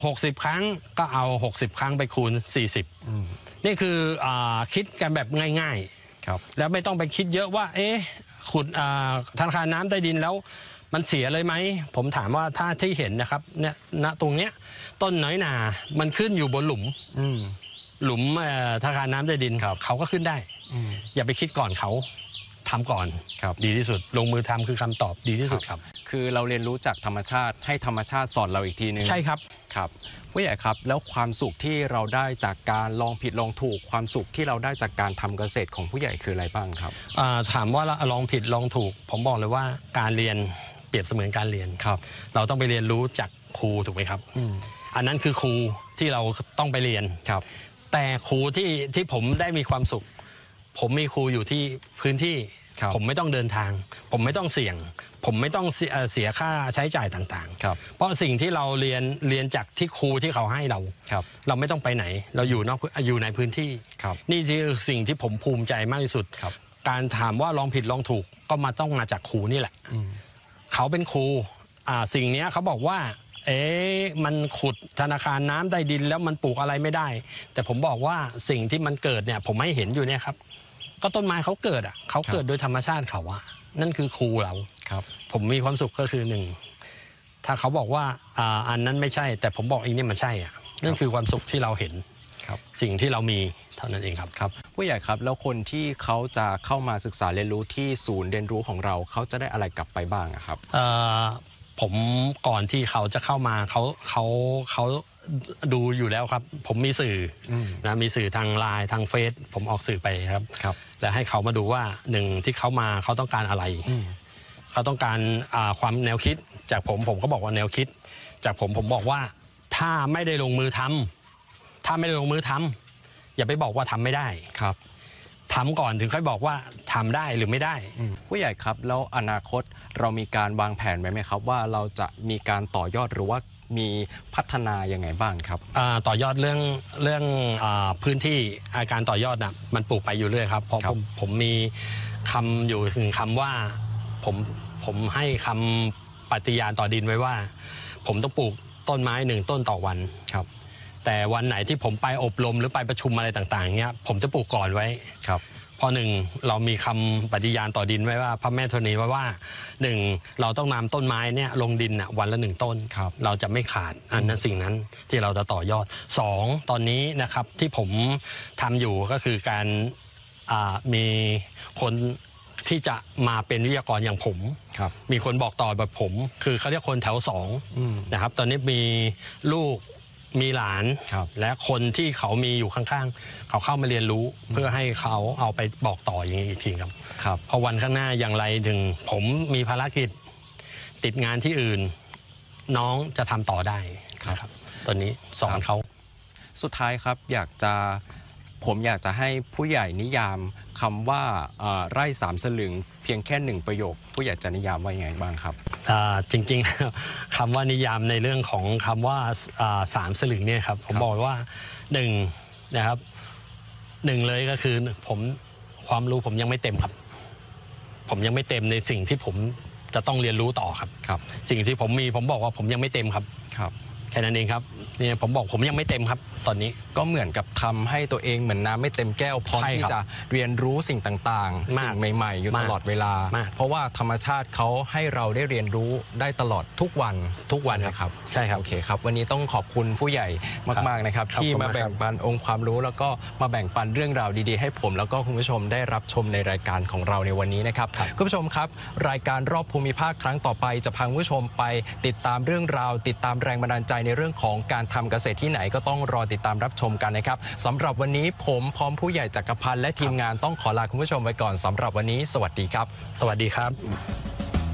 60 ครั้งก็เอา60 ครั้งไปคูณ40นี่คือคิดกันแบบง่ายๆแล้วไม่ต้องไปคิดเยอะว่าขุดธนาคารน้ำใต้ดินแล้วมันเสียเลยไหมผมถามว่าถ้าที่เห็นนะครับเนี่ยณตรงเนี้ยต้นน้อยนามันขึ้นอยู่บนหลุมธนาคารน้ำใต้ดินเขาก็ขึ้นได้อย่าไปคิดก่อนเขาทำก่อนดีที่สุดลงมือทำคือคำตอบดีที่สุดครับคือเราเรียนรู้จากธรรมชาติให้ธรรมชาติสอนเราอีกทีนึงใช่ครับผู้ใหญ่ครับแล้วความสุขที่เราได้จากการลองผิดลองถูกความสุขที่เราได้จากการทำเกษตรของผู้ใหญ่คืออะไรบ้างครับถามว่าลองผิดลองถูกผมบอกเลยว่าการเรียนเปรียบเสมือนการเรียนเราต้องไปเรียนรู้จากครูถูกไหมครับอันนั้นคือครูที่เราต้องไปเรียนแต่ครูที่ผมได้มีความสุขผมมีครูอยู่ที่พื้นที่ผมไม่ต้องเดินทางผมไม่ต้องเสี่ยงผมไม่ต้องเสียค่าใช้จ่ายต่างๆเพราะสิ่งที่เราเรียนจากที่ครูที่เขาให้เราไม่ต้องไปไหนเราอยู่ในพื้นที่นี่คือสิ่งที่ผมภูมิใจมากที่สุดการถามว่าลองผิดลองถูกก็ต้องมาจากครูนี่แหละเขาเป็นครูสิ่งนี้เขาบอกว่ามันขุดธนาคารน้ำใต้ดินแล้วมันปลูกอะไรไม่ได้แต่ผมบอกว่าสิ่งที่มันเกิดเนี่ยผมไม่เห็นอยู่เนี่ยครับก็ต้นไม้เขาเกิดเขาเกิดโดยธรรมชาติเขานั่นคือครูเราผมมีความสุขก็คือหนึ่งถ้าเขาบอกว่าอันนั้นไม่ใช่แต่ผมบอกเองนี่มันใช่นั่นคือความสุขที่เราเห็นสิ่งที่เรามีเท่านั้นเองครับผู้ใหญ่ครับแล้วคนที่เขาจะเข้ามาศึกษาเรียนรู้ที่ศูนย์เรียนรู้ของเราเขาจะได้อะไรกลับไปบ้างครับผมก่อนที่เขาจะเข้ามาเขาดูอยู่แล้วครับผมมีสื่อมีสื่อทางไลน์ทางเฟซผมออกสื่อไปครับและให้เขามาดูว่าหนึ่งที่เขามาเขาต้องการอะไรเขาต้องการความแนวคิดจากผมก็บอกว่าแนวคิดจากผมบอกว่าถ้าไม่ได้ลงมือทำอย่าไปบอกว่าทำไม่ได้ทำก่อนถึงค่อยบอกว่าทำได้หรือไม่ได้ผู้ใหญ่ครับแล้วอนาคตเรามีการวางแผนไว้ไหมครับว่าเราจะมีการต่อยอดหรือว่ามีพัฒนายังไงบ้างครับต่อยอดเรื่องพื้นที่การต่อยอดมันปลูกไปอยู่เรื่อยครับเพราะผมมีคำอยู่ถึงคำว่าผมให้คำปฏิญาณต่อดินไว้ว่าผมต้องปลูกต้นไม้1 ต้นต่อวันแต่วันไหนที่ผมไปอบรมหรือไปประชุมอะไรต่างๆเงี้ยผมจะปลูกก่อนไว้พอหนึ่งเรามีคำปฏิญาณต่อดินไว้ว่าพระแม่ธรณีไว้ว่าหนึ่งเราต้องนำต้นไม้เนี่ยลงดินวันละ1 ต้นเราจะไม่ขาดอันนั้นสิ่งนั้นที่เราจะต่อยอด2ตอนนี้นะครับที่ผมทำอยู่ก็คือการมีคนที่จะมาเป็นวิทยากรอย่างผมมีคนบอกต่อแบบผมคือเขาเรียกคนแถว2นะครับตอนนี้มีลูกมีหลานและคนที่เขามีอยู่ข้างๆเขาเข้ามาเรียนรู้เพื่อให้เขาเอาไปบอกต่ออย่างนี้อีกทีครับพอวันข้างหน้าอย่างไรถึงผมมีภารกิจติดงานที่อื่นน้องจะทำต่อได้ครับตอนนี้สอนเขาสุดท้ายครับผมอยากจะให้ผู้ใหญ่นิยามคำว่าไร่3 สลึงเพียงแค่1 ประโยคผู้ใหญ่จะนิยามว่ายังไงบ้างครับจริงๆคำว่านิยามในเรื่องของคำว่า3 สลึงเนี่ยครับผมบอกว่า1นะครับ1เลยก็คือความรู้ผมยังไม่เต็มครับผมยังไม่เต็มในสิ่งที่ผมจะต้องเรียนรู้ต่อครับสิ่งที่ผมบอกว่าผมยังไม่เต็มครับแค่นั้นเองครับนี่ผมบอกผมยังไม่เต็มครับตอนนี้ก็เหมือนกับทำให้ตัวเองเหมือนน้ำไม่เต็มแก้วพร้อมที่จะเรียนรู้สิ่งต่างๆสิ่งใหม่ๆอยู่ตลอดเวลาเพราะว่าธรรมชาติเขาให้เราได้เรียนรู้ได้ตลอดทุกวันนะครับใช่ครับโอเคครับวันนี้ต้องขอบคุณผู้ใหญ่มากๆนะครับที่มาแบ่งปันองค์ความรู้แล้วก็มาแบ่งปันเรื่องราวดีๆให้ผมแล้วก็คุณผู้ชมได้รับชมในรายการของเราในวันนี้นะครับคุณผู้ชมครับรายการรอบภูมิภาคครั้งต่อไปจะพาคุณผู้ชมไปติดตามเรื่องราวติดตามแรงบันดาลใจในเรื่องของการทำเกษตรที่ไหนก็ต้องรอติดตามรับชมกันนะครับสำหรับวันนี้ผมพร้อมผู้ใหญ่จักรพันธ์และทีมงานต้องขอลาคุณผู้ชมไว้ก่อนสำหรับวันนี้สวัสดีครับสวัสดีครับ